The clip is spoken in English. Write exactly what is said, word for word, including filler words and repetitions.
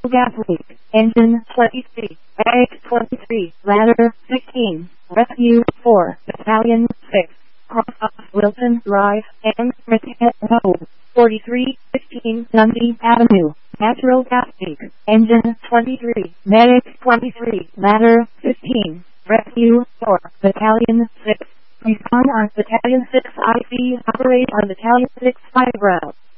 gas leak, engine twenty-three, bag twenty-three, ladder fifteen, rescue four, battalion six, cross off Wilson Drive, and Road, forty-three fifteen Dundee Avenue, natural gas leak, engine twenty-three, medic twenty-three, ladder fifteen, rescue four, battalion six. Respond on battalion six I C, operate on battalion six five route.